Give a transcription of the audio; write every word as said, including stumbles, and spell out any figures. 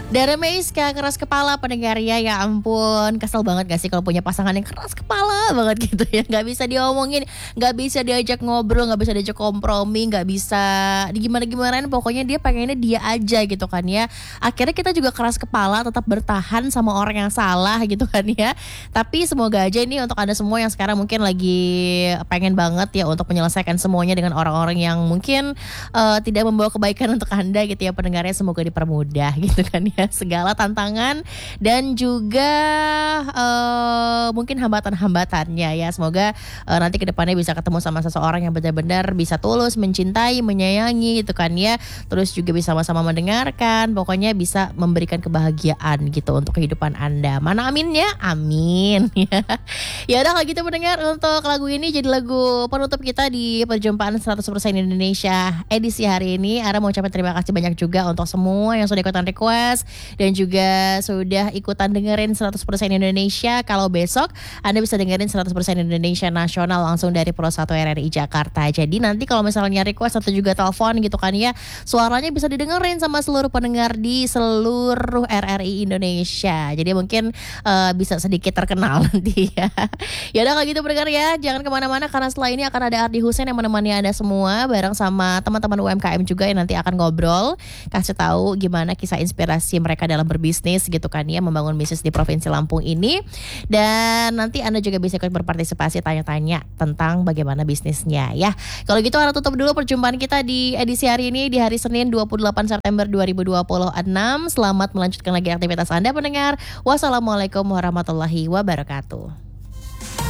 Dara Meiska, keras kepala pendengar ya, ya ampun. Kesel banget gak sih kalau punya pasangan yang keras kepala banget gitu ya. Gak bisa diomongin, gak bisa diajak ngobrol, gak bisa diajak kompromi, gak bisa digimana-gimanain. Pokoknya dia pengennya dia aja gitu kan ya. Akhirnya kita juga keras kepala tetap bertahan sama orang yang salah gitu kan ya. Tapi semoga aja ini untuk Anda semua yang sekarang mungkin lagi pengen banget ya untuk menyelesaikan semuanya dengan orang-orang yang mungkin uh, tidak membawa kebaikan untuk Anda gitu ya pendengarnya. Semoga dipermudah gitu kan ya segala tantangan dan juga uh, mungkin hambatan-hambatannya ya. Semoga uh, nanti kedepannya bisa ketemu sama seseorang yang benar-benar bisa tulus mencintai, menyayangi gitu kan ya. Terus juga bisa sama-sama mendengarkan, pokoknya bisa memberikan kebahagiaan gitu untuk kehidupan Anda. Mana aminnya? Amin. Ya udah kalau gitu mendengar, untuk lagu ini jadi lagu penutup kita di perjumpaan seratus persen Indonesia edisi hari ini. Ara mau ucapkan terima kasih banyak juga untuk semua yang sudah ikutan request dan juga sudah ikutan dengerin seratus persen Indonesia. Kalau besok Anda bisa dengerin seratus persen Indonesia Nasional langsung dari Pro satu R R I Jakarta. Jadi nanti kalau misalnya request atau juga telepon gitu kan ya, suaranya bisa didengerin sama seluruh pendengar di seluruh R R I Indonesia. Jadi mungkin uh, bisa sedikit terkenal nanti ya. Ya udah kalau gitu pendengar ya, jangan kemana-mana karena setelah ini akan ada Ardi Hussein yang menemani Anda semua bareng sama teman-teman U M K M juga yang nanti akan ngobrol, kasih tahu gimana kisah inspirasi mereka dalam berbisnis gitu kan ya, membangun bisnis di Provinsi Lampung ini. Dan nanti Anda juga bisa ikut berpartisipasi tanya-tanya tentang bagaimana bisnisnya ya. Kalau gitu Ara tutup dulu perjumpaan kita di edisi hari ini di hari Senin dua puluh delapan September dua ribu dua puluh enam. Selamat melanjutkan lagi aktivitas Anda pendengar. Wassalamualaikum warahmatullahi wabarakatuh.